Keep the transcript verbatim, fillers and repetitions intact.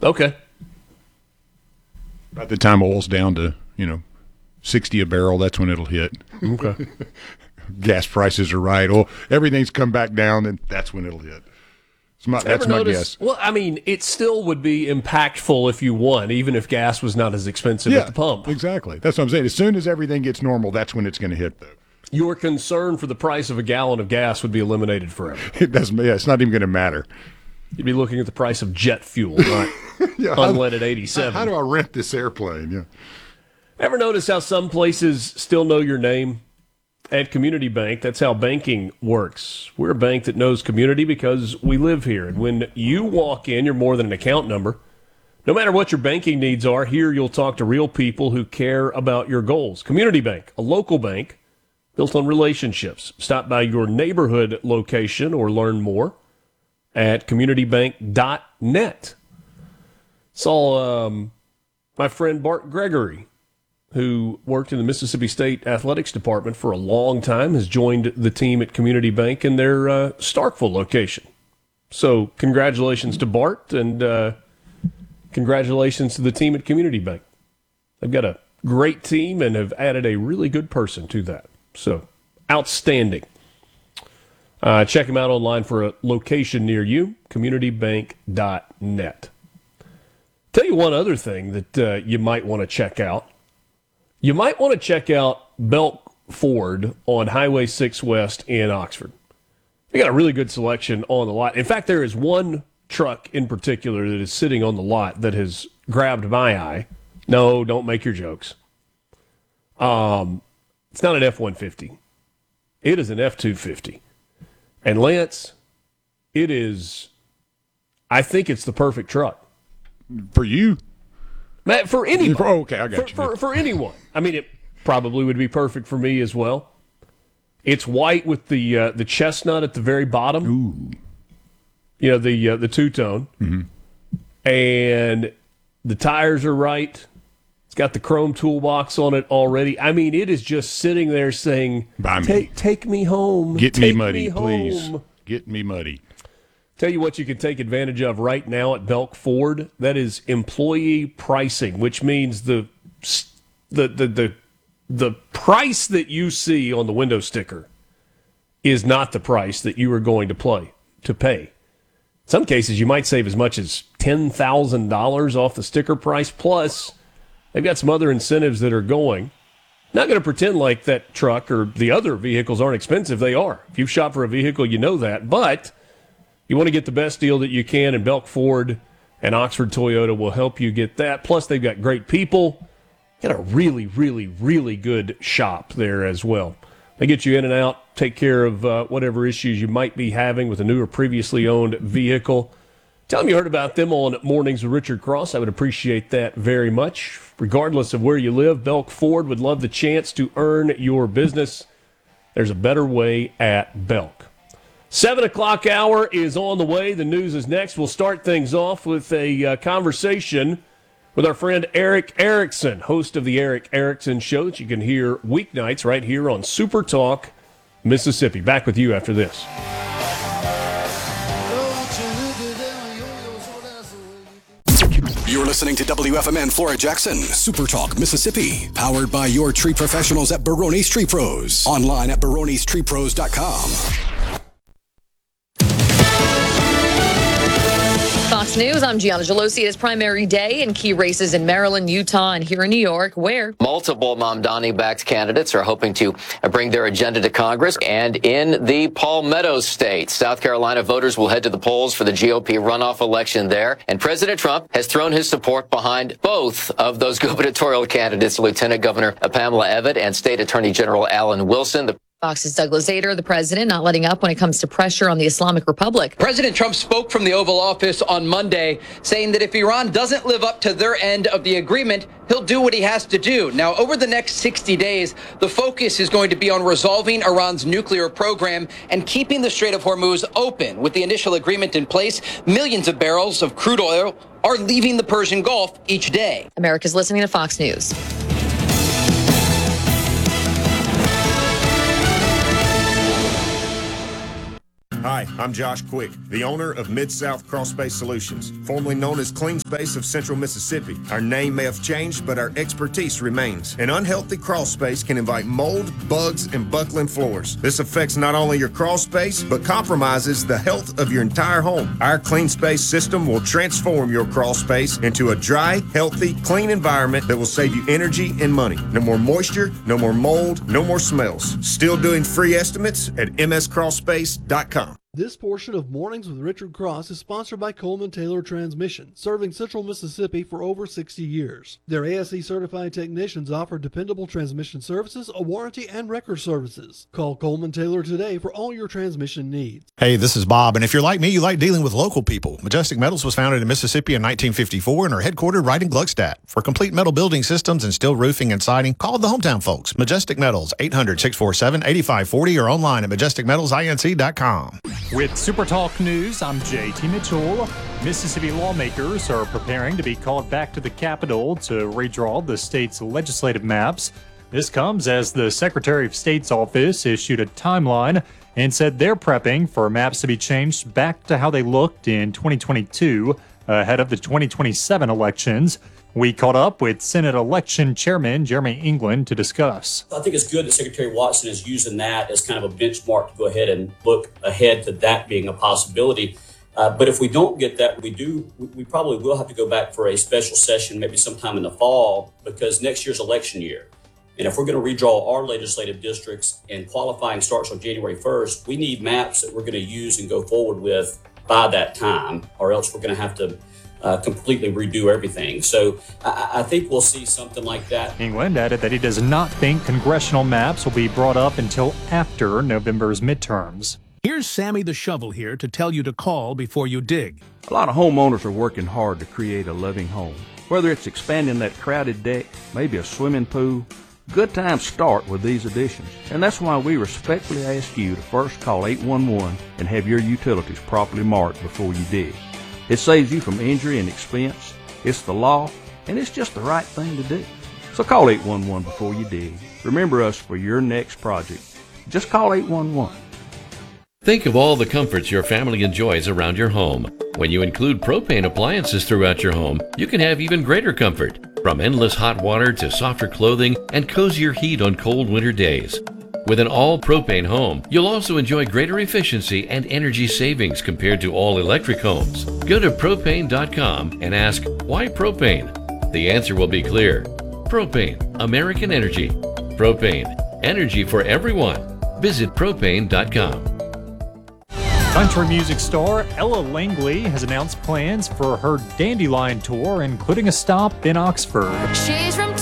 Okay. By the time oil's down to, you know, sixty a barrel, that's when it'll hit. Okay. Gas prices are right. Well, everything's come back down, and that's when it'll hit. It's my, that's my noticed, guess. Well, I mean, it still would be impactful if you won, even if gas was not as expensive yeah, at the pump. Exactly. That's what I'm saying. As soon as everything gets normal, that's when it's going to hit, though. Your concern for the price of a gallon of gas would be eliminated forever. It doesn't. Yeah, it's not even going to matter. You'd be looking at the price of jet fuel, not yeah, unleaded eighty-seven. How do I rent this airplane? Yeah. Ever notice how some places still know your name? At Community Bank, that's how banking works. We're a bank that knows community because we live here. And when you walk in, you're more than an account number. No matter what your banking needs are, here you'll talk to real people who care about your goals. Community Bank, a local bank built on relationships. Stop by your neighborhood location or learn more at community bank dot net. Saw um, my friend Bart Gregory, who worked in the Mississippi State Athletics Department for a long time, has joined the team at Community Bank in their uh, Starkville location. So congratulations to Bart, and uh, congratulations to the team at Community Bank. They've got a great team and have added a really good person to that. So outstanding. Uh, check them out online for a location near you, community bank dot net. Tell you one other thing that uh, you might want to check out. You might want to check out Belk Ford on Highway six West in Oxford. They got a really good selection on the lot. In fact, there is one truck in particular that is sitting on the lot that has grabbed my eye. No, don't make your jokes. Um, it's not an F one fifty. It is an F two fifty. And Lance, it is, I think it's the perfect truck. For you? Matt, for anyone. For, oh, okay, I got for, you. For, for anyone. I mean, it probably would be perfect for me as well. It's white with the uh, the chestnut at the very bottom. Ooh. You know, the uh, the two-tone. Mm-hmm. And the tires are right. It's got the chrome toolbox on it already. I mean, it is just sitting there saying, Buy me. Take, take me home. Get take me muddy, me please. home. Get me muddy. Tell you what you can take advantage of right now at Belk Ford. That is employee pricing, which means the the the the, the price that you see on the window sticker is not the price that you are going to play to pay. In some cases, you might save as much as ten thousand dollars off the sticker price. Plus, they've got some other incentives that are going. Not going to pretend like that truck or the other vehicles aren't expensive. They are. If you've shopped for a vehicle, you know that. But you want to get the best deal that you can, and Belk Ford and Oxford Toyota will help you get that. Plus, they've got great people. Got a really, really, really good shop there as well. They get you in and out, take care of uh, whatever issues you might be having with a new or previously owned vehicle. Tell them you heard about them on Mornings with Richard Cross. I would appreciate that very much. Regardless of where you live, Belk Ford would love the chance to earn your business. There's a better way at Belk. Seven o'clock hour is on the way. The news is next. We'll start things off with a uh, conversation with our friend Erick Erickson, host of the Erick Erickson Show that you can hear weeknights right here on Super Talk Mississippi. Back with you after this. You're listening to W F M N Flora Jackson, Super Talk Mississippi, powered by your tree professionals at Barone's Tree Pros. Online at barones tree pros dot com. Fox News, I'm Gianna Gelosi. It is primary day in key races in Maryland, Utah, and here in New York, where multiple Mamdani-backed candidates are hoping to bring their agenda to Congress. And in the Palmetto State, South Carolina voters will head to the polls for the G O P runoff election there. And President Trump has thrown his support behind both of those gubernatorial candidates, Lieutenant Governor Pamela Evette and State Attorney General Alan Wilson. The Fox's Douglas Zader, the president, not letting up when it comes to pressure on the Islamic Republic. President Trump spoke from the Oval Office on Monday, saying that if Iran doesn't live up to their end of the agreement, he'll do what he has to do. Now, over the next sixty days, the focus is going to be on resolving Iran's nuclear program and keeping the Strait of Hormuz open. With the initial agreement in place, millions of barrels of crude oil are leaving the Persian Gulf each day. America's listening to Fox News. Hi, I'm Josh Quick, the owner of Mid-South Crawl Space Solutions, formerly known as Clean Space of Central Mississippi. Our name may have changed, but our expertise remains. An unhealthy crawl space can invite mold, bugs, and buckling floors. This affects not only your crawl space, but compromises the health of your entire home. Our Clean Space system will transform your crawl space into a dry, healthy, clean environment that will save you energy and money. No more moisture, no more mold, no more smells. Still doing free estimates at m s crawl space dot com. This portion of Mornings with Richard Cross is sponsored by Coleman Taylor Transmission, serving Central Mississippi for over sixty years. Their A S E certified technicians offer dependable transmission services, a warranty, and record services. Call Coleman Taylor today for all your transmission needs. Hey, this is Bob, and if you're like me, you like dealing with local people. Majestic Metals was founded in Mississippi in nineteen fifty-four and are headquartered right in Gluckstadt. For complete metal building systems and steel roofing and siding, call the hometown folks. Majestic Metals, eight hundred, six four seven, eight five four zero or online at majestic metals inc dot com. With Super Talk News, I'm J T Mitchell. Mississippi lawmakers are preparing to be called back to the Capitol to redraw the state's legislative maps. This comes as the Secretary of State's office issued a timeline and said they're prepping for maps to be changed back to how they looked in twenty twenty-two ahead of the twenty twenty-seven elections. We caught up with Senate Election Chairman Jeremy England to discuss. I think it's good that Secretary Watson is using that as kind of a benchmark to go ahead and look ahead to that being a possibility. Uh, but if we don't get that, we do, we probably will have to go back for a special session, maybe sometime in the fall, because next year's election year. And if we're going to redraw our legislative districts and qualifying starts on January first, we need maps that we're going to use and go forward with by that time, or else we're going to have to Uh, completely redo everything. So I, I think we'll see something like that. England added that he does not think congressional maps will be brought up until after November's midterms. Here's Sammy the Shovel here to tell you to call before you dig. A lot of homeowners are working hard to create a loving home. Whether it's expanding that crowded deck, maybe a swimming pool, good times start with these additions. And that's why we respectfully ask you to first call eight one one and have your utilities properly marked before you dig. It saves you from injury and expense. It's the law, and it's just the right thing to do. So call eight one one before you dig. Remember us for your next project. Just call eight one one. Think of all the comforts your family enjoys around your home. When you include propane appliances throughout your home, you can have even greater comfort, from endless hot water to softer clothing and cozier heat on cold winter days. With an all-propane home, you'll also enjoy greater efficiency and energy savings compared to all-electric homes. Go to propane dot com and ask, why propane? The answer will be clear. Propane, American energy. Propane, energy for everyone. Visit propane dot com. Country music star Ella Langley has announced plans for her Dandelion tour, including a stop in Oxford. She's